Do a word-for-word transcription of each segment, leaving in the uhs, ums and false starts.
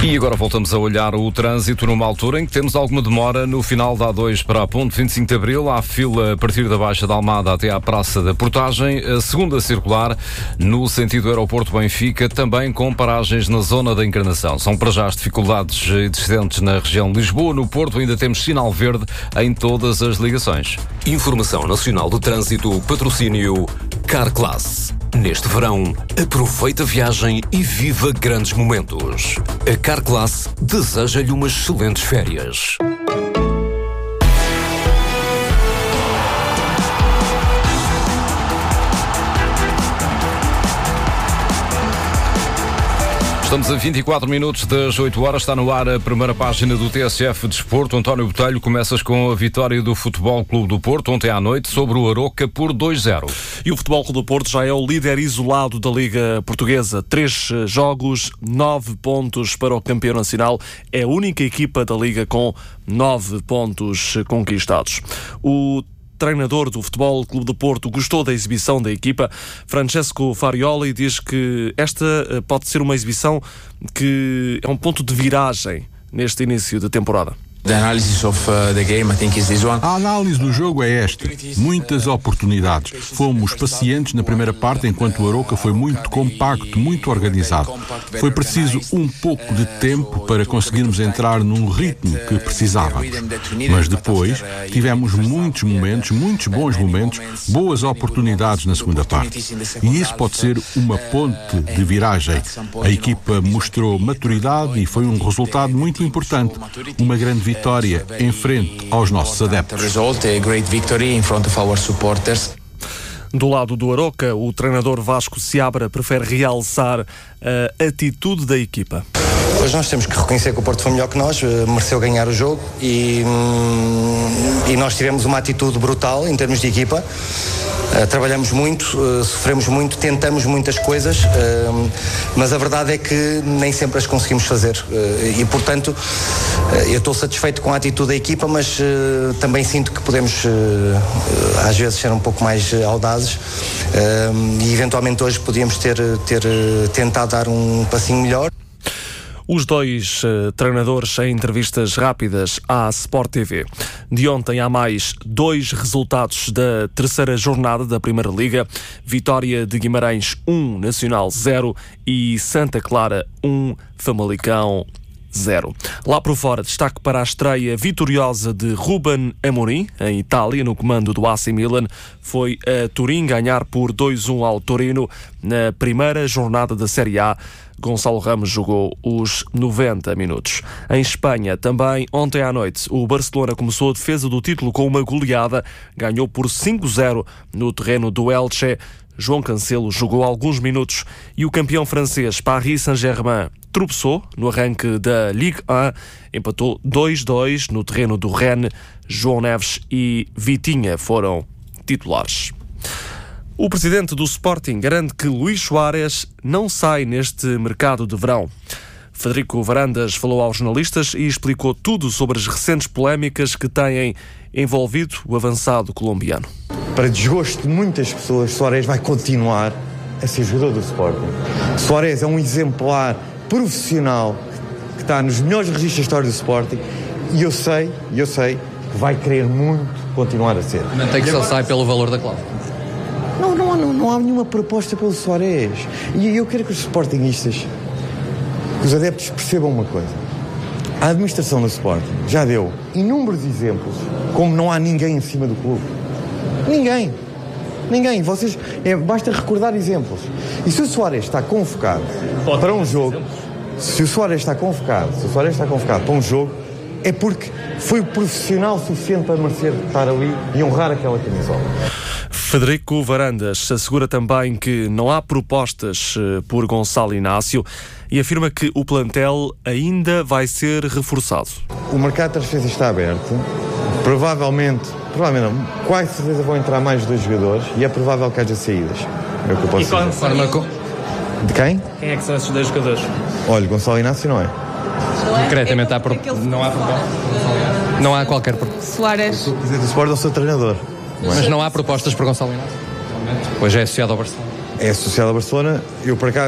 E agora voltamos a olhar o trânsito numa altura em que temos alguma demora no final da A dois para a Ponte vinte e cinco de Abril. Há fila a partir da Baixa da Almada até à Praça da Portagem. A segunda circular no sentido Aeroporto Benfica, também com paragens na zona da Encarnação. São para já as dificuldades existentes na região de Lisboa. No Porto ainda temos sinal verde em todas as ligações. Informação Nacional do Trânsito, patrocínio Carclass. Neste verão, aproveita a viagem e viva grandes momentos. A Carclass deseja-lhe umas excelentes férias. Estamos a vinte e quatro minutos das oito horas, está no ar a primeira página do T S F Desporto. António Botelho, começas com a vitória do Futebol Clube do Porto ontem à noite sobre o Aroca por dois a zero. E o Futebol Clube do Porto já é o líder isolado da Liga Portuguesa. Três jogos, nove pontos para o campeão nacional. É a única equipa da Liga com nove pontos conquistados. O treinador do Futebol Clube do Porto gostou da exibição da equipa. Francesco Farioli diz que esta pode ser uma exibição que é um ponto de viragem neste início de temporada. A análise do jogo é esta. Muitas oportunidades. Fomos pacientes na primeira parte, enquanto o Aroca foi muito compacto, muito organizado. Foi preciso um pouco de tempo para conseguirmos entrar num ritmo que precisávamos. Mas depois tivemos muitos momentos, muitos bons momentos, boas oportunidades na segunda parte. E isso pode ser uma ponte de viragem. A equipa mostrou maturidade e foi um resultado muito importante. Uma grande vitória em frente aos nossos adeptos. Do lado do Aroca, o treinador Vasco Seabra prefere realçar a atitude da equipa. Hoje nós temos que reconhecer que o Porto foi melhor que nós, mereceu ganhar o jogo e, e nós tivemos uma atitude brutal em termos de equipa. Uh, trabalhamos muito, uh, sofremos muito, tentamos muitas coisas, uh, mas a verdade é que nem sempre as conseguimos fazer. Uh, e, portanto, uh, eu estou satisfeito com a atitude da equipa, mas uh, também sinto que podemos, uh, uh, às vezes, ser um pouco mais uh, audazes. Uh, e, eventualmente, hoje podíamos ter, ter uh, tentado dar um passinho melhor. Os dois uh, treinadores em entrevistas rápidas à Sport T V. De ontem há mais dois resultados da terceira jornada da Primeira Liga. Vitória de Guimarães um, Nacional zero e Santa Clara um, Famalicão zero. Lá por fora, destaque para a estreia vitoriosa de Ruben Amorim, em Itália, no comando do A C Milan. Foi a Turim ganhar por dois a um ao Torino na primeira jornada da Série A. Gonçalo Ramos jogou os noventa minutos. Em Espanha, também ontem à noite, o Barcelona começou a defesa do título com uma goleada. Ganhou por cinco a zero no terreno do Elche. João Cancelo jogou alguns minutos e o campeão francês Paris Saint-Germain tropeçou no arranque da Ligue um, empatou dois a dois no terreno do Rennes. João Neves e Vitinha foram titulares. O presidente do Sporting garante que Luís Soares não sai neste mercado de verão. Federico Varandas falou aos jornalistas e explicou tudo sobre as recentes polémicas que têm envolvido o avançado colombiano. Para desgosto de muitas pessoas, Soares vai continuar a ser jogador do Sporting. Soares é um exemplar profissional que está nos melhores registros da história do Sporting e eu sei, eu sei que vai querer muito continuar a ser. Não tem que só sai pelo valor da cláusula. Não, não, não, não há nenhuma proposta pelo Soares. E eu quero que os sportinguistas, que os adeptos percebam uma coisa. A administração do Sporting já deu inúmeros exemplos como não há ninguém em cima do clube. Ninguém. Ninguém. Vocês, é, basta recordar exemplos. E se o Soares está convocado Pode para um jogo, se o Soares está convocado, se o Soares está convocado para um jogo, é porque foi profissional suficiente para merecer estar ali e honrar aquela camisola. Federico Varandas assegura também que não há propostas por Gonçalo Inácio e afirma que o plantel ainda vai ser reforçado. O mercado de transferências está aberto. Provavelmente, provavelmente não, quase certeza vão entrar mais dois jogadores e é provável que haja saídas. É o que eu posso e qual dizer. Forma... De quem? Quem é que são esses dois jogadores? Olha, Gonçalo Inácio não é. Concretamente, há pro... não há proposta. Não há qualquer proposta. Soares. O presidente do Sport é o seu treinador. Mas não há propostas para Gonçalo Inácio? Pois é associado ao Barcelona. É associado ao Barcelona. Eu, para cá,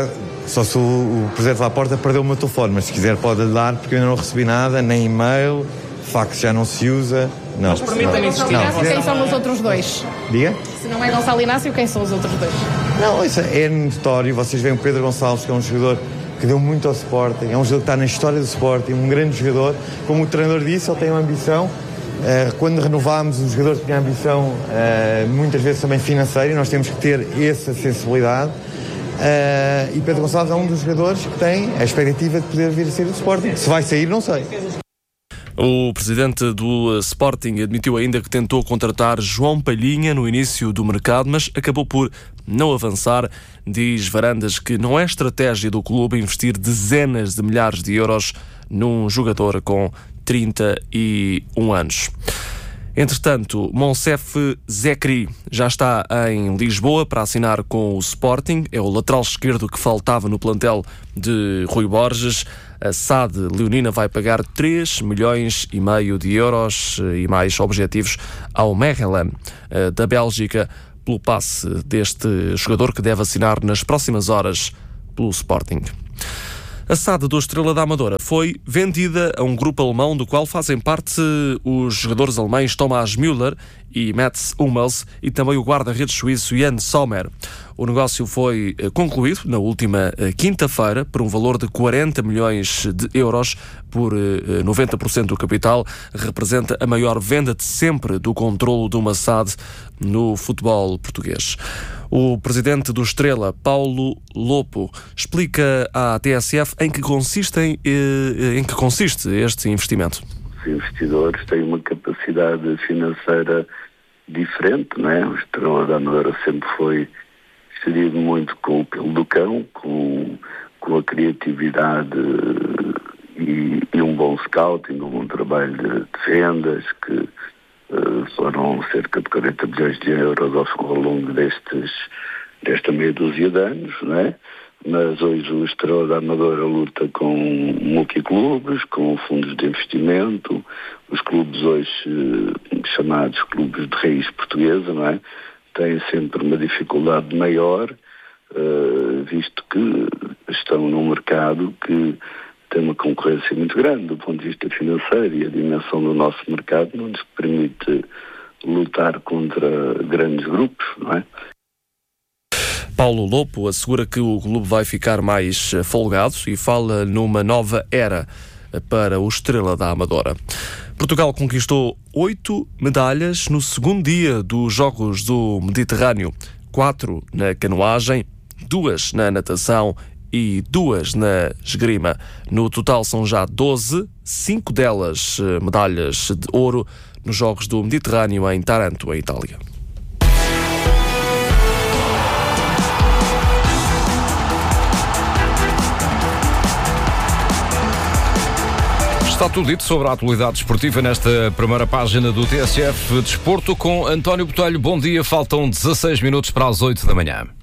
Só se o, o Presidente da Porta perdeu o meu telefone, mas se quiser pode lhe dar, porque eu ainda não recebi nada, nem e-mail, fax já não se usa. Não. Mas permitem Gonçalo Inácio, quem são os outros dois? Diga? Se não é Gonçalo Inácio, quem são os outros dois? Não, isso é notório. Vocês veem o Pedro Gonçalves, que é um jogador que deu muito ao Sporting, é um jogador que está na história do Sporting, um grande jogador. Como o treinador disse, ele tem uma ambição. Quando renovámos, o jogador tinha ambição, muitas vezes também financeira, e nós temos que ter essa sensibilidade. E Pedro Gonçalves é um dos jogadores que tem a expectativa de poder vir a sair do Sporting. Se vai sair, não sei. O presidente do Sporting admitiu ainda que tentou contratar João Palhinha no início do mercado, mas acabou por não avançar. Diz Varandas que não é estratégia do clube investir dezenas de milhares de euros num jogador com trinta e um anos. Entretanto, Monsef Zekri já está em Lisboa para assinar com o Sporting. É o lateral esquerdo que faltava no plantel de Rui Borges. A S A D leonina vai pagar três milhões e meio de euros e mais objetivos ao Mechelen da Bélgica pelo passe deste jogador, que deve assinar nas próximas horas pelo Sporting. A S A D do Estrela da Amadora foi vendida a um grupo alemão do qual fazem parte os jogadores alemães Thomas Müller e Mats Hummels e também o guarda-redes suíço Jan Sommer. O negócio foi concluído na última quinta-feira por um valor de quarenta milhões de euros por noventa por cento do capital. Representa a maior venda de sempre do controlo do S A D no futebol português. O presidente do Estrela, Paulo Lopo, explica à T S F em que consiste, em que consiste este investimento. Os investidores têm uma capacidade financeira diferente, não é? O Estrela da Amadora sempre foi gerido muito com o pelo do cão, com, com a criatividade e, e um bom scouting, um bom trabalho de, de vendas, que uh, foram cerca de quarenta milhões de euros ao, ao longo destes, desta meia dúzia de anos, não é? Mas hoje o Estrela da Amadora luta com multiclubes, com fundos de investimento, os clubes hoje uh, chamados clubes de raiz portuguesa, não é? Têm sempre uma dificuldade maior, uh, visto que estão num mercado que tem uma concorrência muito grande do ponto de vista financeiro, e a dimensão do nosso mercado não nos permite lutar contra grandes grupos, não é? Paulo Lopo assegura que o clube vai ficar mais folgado e fala numa nova era para o Estrela da Amadora. Portugal conquistou oito medalhas no segundo dia dos Jogos do Mediterrâneo. Quatro na canoagem, duas na natação e duas na esgrima. No total são já doze, cinco delas medalhas de ouro nos Jogos do Mediterrâneo em Taranto, em Itália. Está tudo dito sobre a atualidade desportiva nesta primeira página do T S F Desporto com António Botelho. Bom dia, faltam dezasseis minutos para as oito da manhã.